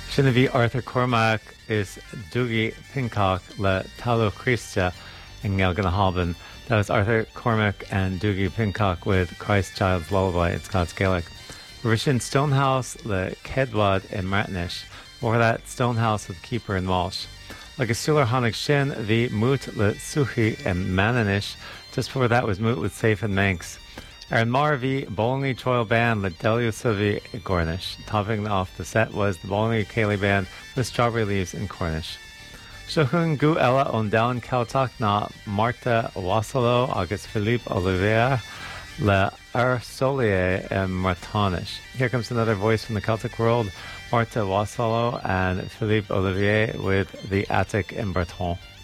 Shinnavi Arthur Cormac is Dougie Pincock le Talo Christa in Gelganahalban. That was Arthur Cormac and Dougie Pincock with Christ Child's Lullaby in Scots Gaelic. Rishin Stonehouse le Kedwad in Martinish. Before that, Stonehouse with Keeper in Walsh. Like a Sular Honig Shin, the Moot le Suchi in Mananish. Just before that was Moot with Safe and Manx. Aaron Marvi, Bowling Troil Band, Le Delusavi Cornish. Topping off the set was the Bowling Cayley Band with Strawberry Leaves in Cornish. Shohun Gu Ella on Down Celtic na Marta Wassalo, August Philippe Olivier, Le Ursolier in Martonish. Here comes another voice from the Celtic world, Marta Wassalo and Philippe Olivier with the Attic in Breton.